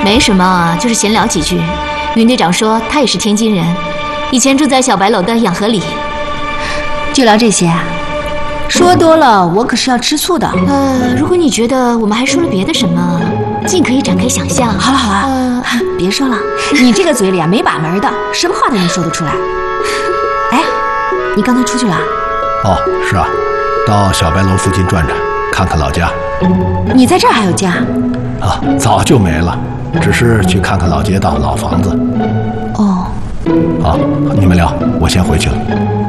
没什么，就是闲聊几句。云队长说他也是天津人，以前住在小白楼的养和里。 就聊这些啊？说多了我可是要吃醋的。 如果你觉得我们还说了别的什么，尽可以展开想象。 好了好了，别说了，你这个嘴里啊没把门的，什么话都能说得出来。哎，你刚才出去了？ 哦，是啊，到小白楼附近转转，看看老家。 你在这儿还有家？ 啊，早就没了，只是去看看老街道、老房子。 哦。 好，你们聊，我先回去了。